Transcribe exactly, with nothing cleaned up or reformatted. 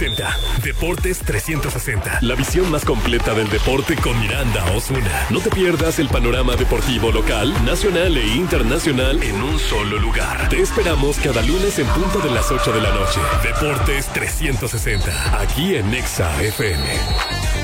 Deportes trescientos sesenta. La visión más completa del deporte con Miranda Osuna. No te pierdas el panorama deportivo local, nacional e internacional en un solo lugar. Te esperamos cada lunes en punto de las ocho de la noche. Deportes trescientos sesenta. Aquí en Nexa F M.